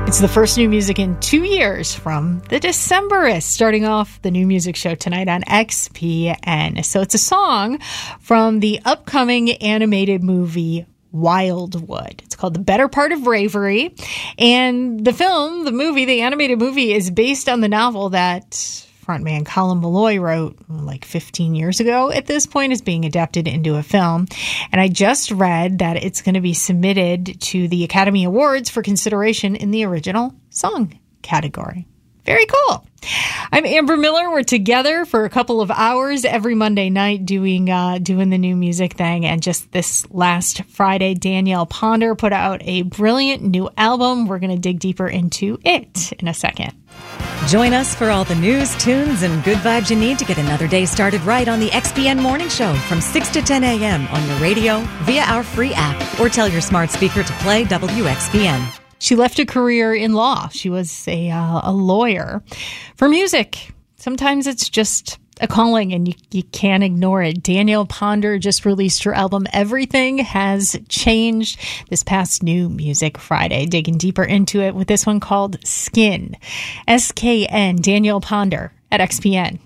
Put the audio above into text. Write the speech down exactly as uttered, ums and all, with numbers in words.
It's the first new music in two years from The Decemberists, starting off the new music show tonight on X P N. So it's a song from the upcoming animated movie Wildwood. It's called The Better Part of Bravery. And the film, the movie, the animated movie is based on the novel that frontman Colin Meloy wrote like fifteen years ago. At this point, is being adapted into a film. And I just read that it's going to be submitted to the Academy Awards for consideration in the original song category. Very cool. I'm Amber Miller. We're together for a couple of hours every Monday night doing uh, doing the new music thing. And just this last Friday, Danielle Ponder put out a brilliant new album. We're going to dig deeper into it in a second. Join us for all the news, tunes, and good vibes you need to get another day started right on the X P N Morning Show from six to ten a.m. on your radio, via our free app, or tell your smart speaker to play W X P N. She left a career in law. She was a uh, a lawyer for music. Sometimes it's just a calling and you, you can't ignore it. Danielle Ponder just released her album Everything Has Changed this past New Music Friday. Digging deeper into it with this one called Skin. S K N, Danielle Ponder at X P N.